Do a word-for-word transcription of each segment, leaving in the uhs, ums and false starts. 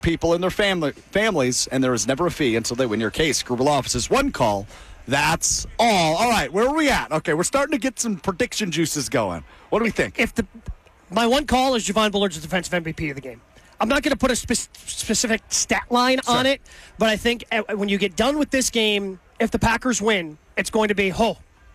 people and their family families, and there is never a fee until they win your case. Gruber Law Office is one call. That's all. All right, where are we at? Okay, we're starting to get some prediction juices going. What do we think? If the my one call is Javon Bullard's the defensive M V P of the game. I'm not going to put a spe- specific stat line sure. on it, but I think when you get done with this game, if the Packers win, it's going to be, oh,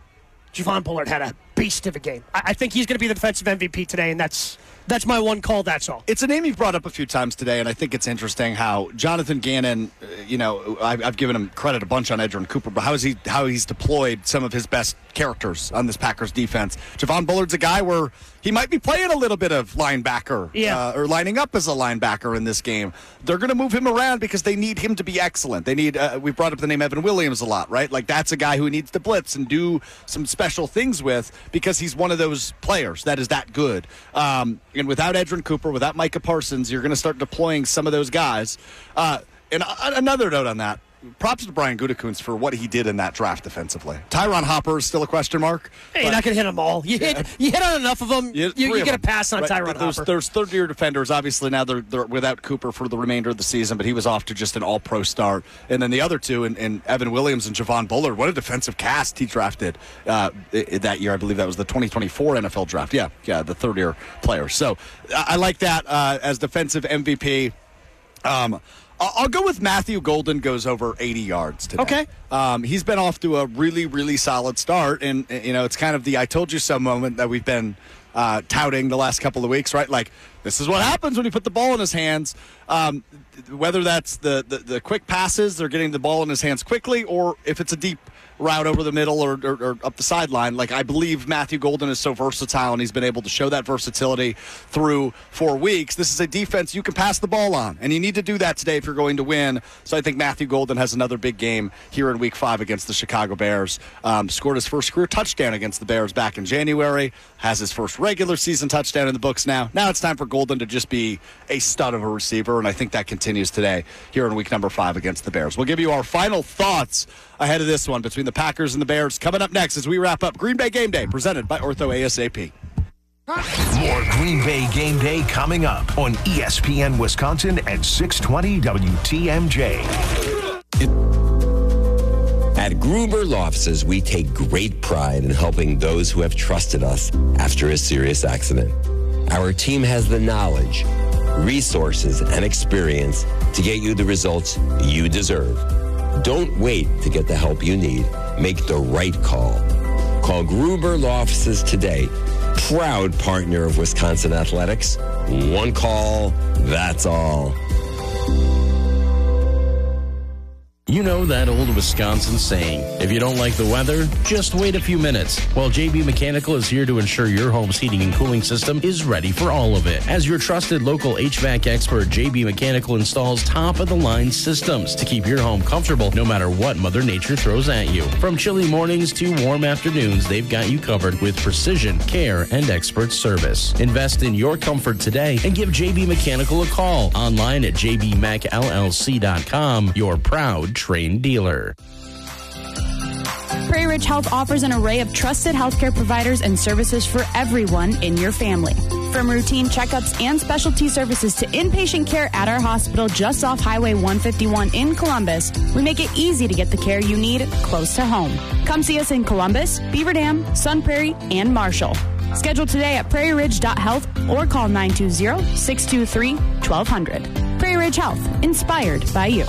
Javon Bullard had a beast of a game. I, I think he's going to be the defensive M V P today, and that's that's my one call, that's all. It's a name you've brought up a few times today, and I think it's interesting how Jonathan Gannon, uh, you know, I've, I've given him credit a bunch on Edgerrin Cooper, but how is he how he's deployed some of his best characters on this Packers defense. Javon Bullard's a guy where he might be playing a little bit of linebacker yeah. uh, or lining up as a linebacker in this game. They're going to move him around because they need him to be excellent. They need, uh, we brought up the name Evan Williams a lot, right? Like that's a guy who needs to blitz and do some special things with because he's one of those players that is that good. Um, and without Edgerrin Cooper, without Micah Parsons, you're going to start deploying some of those guys. Uh, and uh, another note on that. Props to Brian Gutekunst for what he did in that draft defensively. Tyron Hopper is still a question mark. Hey, you're not going to hit them all. You yeah. hit you hit on enough of them, you, you, you get a pass on right. Tyron there's, Hopper. There's third-year defenders. Obviously, now they're, they're without Cooper for the remainder of the season, but he was off to just an all-pro start. And then the other two, in, in Evan Williams and Javon Bullard, what a defensive cast he drafted uh, that year. I believe that was the twenty twenty-four N F L draft. Yeah, yeah, the third-year player. So I, I like that uh, as defensive M V P. Um I'll go with Matthew Golden goes over eighty yards today. Okay. Um, he's been off to a really, really solid start, and, you know, it's kind of the I told you so moment that we've been uh, touting the last couple of weeks, right? Like, this is what happens when you put the ball in his hands. Um, whether that's the, the, the quick passes, they're getting the ball in his hands quickly, or if it's a deep route over the middle or, or, or up the sideline. Like, I believe Matthew Golden is so versatile, and he's been able to show that versatility through four weeks. This is a defense you can pass the ball on, and you need to do that today if you're going to win. So I think Matthew Golden has another big game here in week five against the Chicago Bears. Um, scored his first career touchdown against the Bears back in January, has his first regular season touchdown in the books now. Now it's time for Golden to just be a stud of a receiver, and I think that continues today here in week number five against the Bears. We'll give you our final thoughts ahead of this one between the Packers and the Bears coming up next as we wrap up Green Bay Game Day, presented by Ortho A S A P. More Green Bay Game Day coming up on E S P N Wisconsin at six twenty W T M J. At Gruber Law Offices, we take great pride in helping those who have trusted us after a serious accident. Our team has the knowledge, resources, and experience to get you the results you deserve. Don't wait to get the help you need. Make the right call. Call Gruber Law Offices today. Proud partner of Wisconsin Athletics. One call, that's all. You know that old Wisconsin saying, if you don't like the weather, just wait a few minutes. Well, J B Mechanical is here to ensure your home's heating and cooling system is ready for all of it. As your trusted local H V A C expert, J B Mechanical installs top-of-the-line systems to keep your home comfortable no matter what Mother Nature throws at you. From chilly mornings to warm afternoons, they've got you covered with precision, care, and expert service. Invest in your comfort today and give J B Mechanical a call. Online at j b mech l l c dot com, your proud trained dealer. Prairie Ridge Health offers an array of trusted healthcare providers and services for everyone in your family. From routine checkups and specialty services to inpatient care at our hospital just off Highway one fifty-one in Columbus, we make it easy to get the care you need close to home. Come see us in Columbus, Beaver Dam, Sun Prairie, and Marshall. Schedule today at prairie ridge dot health or call nine two zero, six two three, one two zero zero. Prairie Ridge Health, inspired by you.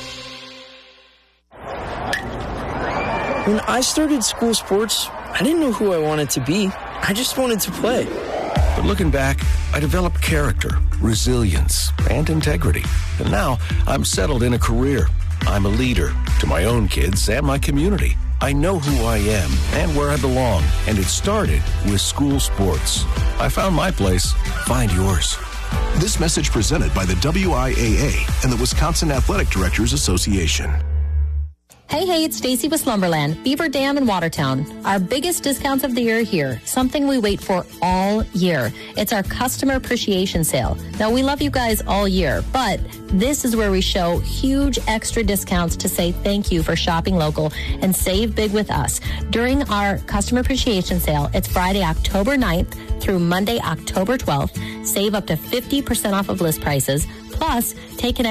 When I started school sports, I didn't know who I wanted to be. I just wanted to play. But looking back, I developed character, resilience, and integrity. And now I'm settled in a career. I'm a leader to my own kids and my community. I know who I am and where I belong. And it started with school sports. I found my place. Find yours. This message presented by the W I A A and the Wisconsin Athletic Directors Association. Hey, hey, it's Stacy with Slumberland, Beaver Dam in Watertown. Our biggest discounts of the year are here, something we wait for all year. It's our customer appreciation sale. Now, we love you guys all year, but this is where we show huge extra discounts to say thank you for shopping local and save big with us. During our customer appreciation sale, it's Friday, October ninth through Monday, October twelfth. Save up to fifty percent off of list prices, plus take an